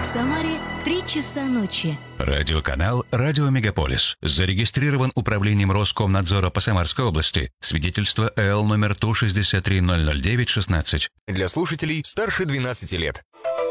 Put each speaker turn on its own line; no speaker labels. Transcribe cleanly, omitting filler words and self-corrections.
Самаре 3 часа ночи.
Радиоканал «Радио Мегаполис». Зарегистрирован Управлением Роскомнадзора по Самарской области. Свидетельство ЭЛ номер ТУ 6300916.
Для слушателей старше 12 лет.